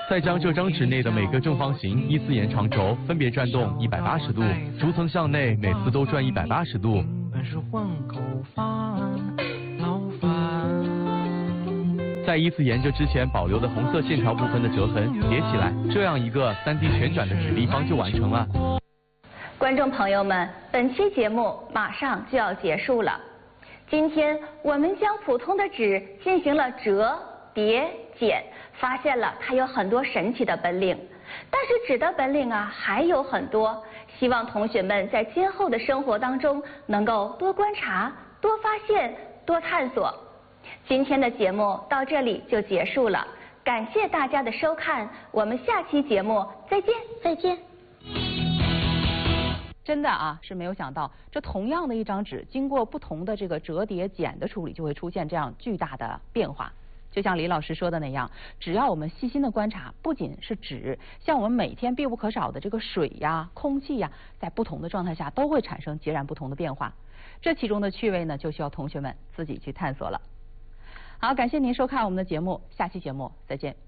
再将这张纸内的每个正方形依次延长轴分别转动180度，逐层向内，每次都转180度。再依次沿着之前保留的红色线条部分的折痕叠起来，这样一个3D 旋转的纸立方就完成了。 观众朋友们，本期节目马上就要结束了。今天我们将普通的纸进行了折、叠、剪，发现了它有很多神奇的本领。但是纸的本领啊还有很多，希望同学们在今后的生活当中能够多观察、多发现、多探索。今天的节目到这里就结束了，感谢大家的收看，我们下期节目再见，再见。 真的啊，是没有想到，这同样的一张纸，经过不同的这个折叠剪的处理，就会出现这样巨大的变化。就像李老师说的那样，只要我们细心的观察，不仅是纸，像我们每天必不可少的这个水呀、空气呀，在不同的状态下都会产生截然不同的变化。这其中的趣味呢，就需要同学们自己去探索了。好，感谢您收看我们的节目，下期节目再见。